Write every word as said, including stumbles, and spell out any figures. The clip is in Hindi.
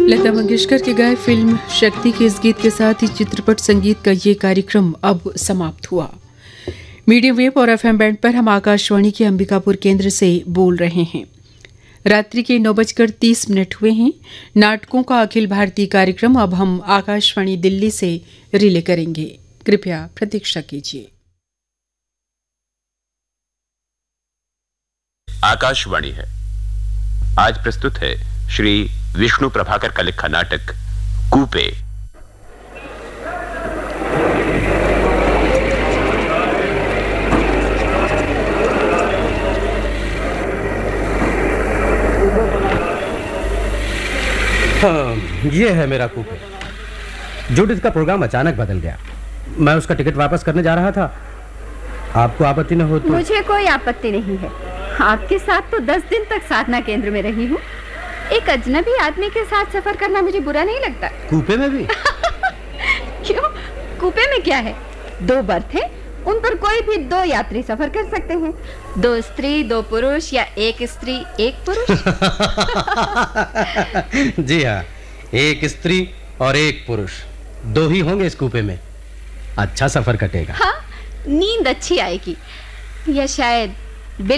लता मंगेशकर के गाए फिल्म शक्ति के इस गीत के साथ ही चित्रपट संगीत का ये कार्यक्रम अब समाप्त हुआ। मीडियम वेव और एफएम बैंड पर हम आकाशवाणी के अंबिकापुर केंद्र से बोल रहे हैं। रात्रि के नौ बजकर तीस मिनट हुए हैं। नाटकों का अखिल भारतीय कार्यक्रम अब हम आकाशवाणी दिल्ली से रिले करेंगे। कृपया प्रतीक्षा कीजिए। आकाशवाणी है। आज प्रस्तुत है श्री विष्णु प्रभाकर का लिखा नाटक कूपे। हाँ, ये है मेरा कूपे। जूडिथ का प्रोग्राम अचानक बदल गया। मैं उसका टिकट वापस करने जा रहा था। आपको आपत्ति न हो तो? मुझे कोई आपत्ति नहीं है। आपके साथ तो दस दिन तक साधना केंद्र में रही हूँ। एक अजनबी आदमी के साथ सफर करना मुझे बुरा नहीं लगता। कूपे में भी? क्यों? कूपे में क्या है? दो बर्थ है, उन पर कोई भी दो यात्री सफर कर सकते हैं। दो स्त्री दो पुरुष या एक स्त्री एक पुरुष। जी हाँ, एक स्त्री और एक पुरुष, दो ही होंगे इस कूपे में। अच्छा सफर कटेगा। हाँ, नींद अच्छी आएगी या शायद